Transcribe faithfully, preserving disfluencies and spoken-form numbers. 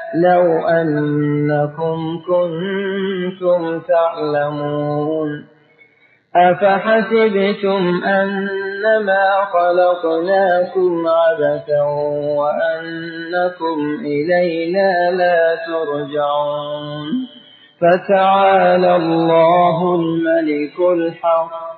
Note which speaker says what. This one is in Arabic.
Speaker 1: لو أنكم كنتم تعلمون أفحسبتم أنما خلقناكم عبثا وأنكم إلينا لا ترجعون فتعالى الله الملك الحق